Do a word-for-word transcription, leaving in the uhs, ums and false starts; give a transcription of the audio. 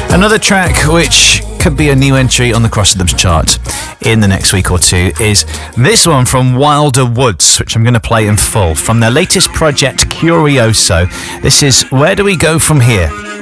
Another track which could be a new entry on the Cross Rhythms chart in the next week or two is this one from Wilder Woods, which I'm going to play in full from their latest project Curioso. This is Where Do We Go From Here?